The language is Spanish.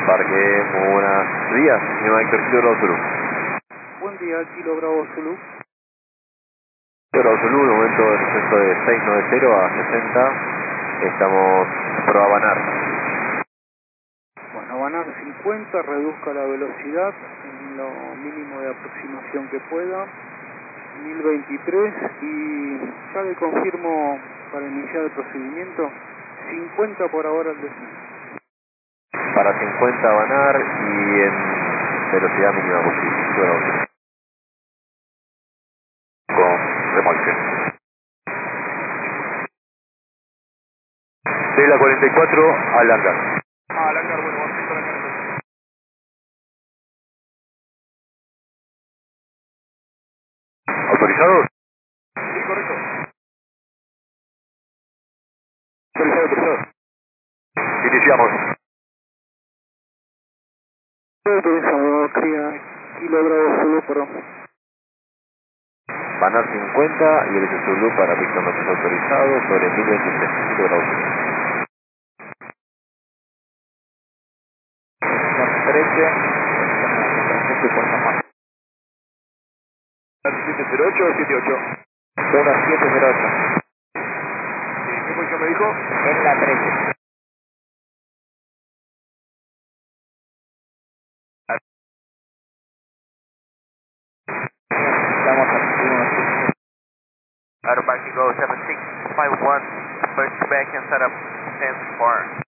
Parque, muy buenos días, señor Héctor Kilo Bravo Zulu. Buen día, Kilo Bravo Zulu. Kilo Bravo Zulu, de momento de descenso de 690 a 60, estamos por Habanar. Bueno, Habanar 50, reduzca la velocidad en lo mínimo de aproximación que pueda, 1023, y ya le confirmo para iniciar el procedimiento, 50 por ahora el descenso. Para 50 Habanar y en velocidad mínima posible. Kilo Bravo Zulu. Con remolque. De la 44 al hangar. Al hangar, bueno, vamos a ir al hangar entonces. ¿Autorizados? Sí, correcto. Autorizado. Iniciamos. Autorizado, cría Kilo Bravo Zulu, perdón. Habanar 50 y el Zulu para pista no autorizado sobre 1023. Kilo Bravo Zulu. 13, Puerto Mar. 708 o 78. 1708. ¿Qué posición me dijo? En la 13. Estamos a Out of Barking Go 7651, first back and setup, 10 4.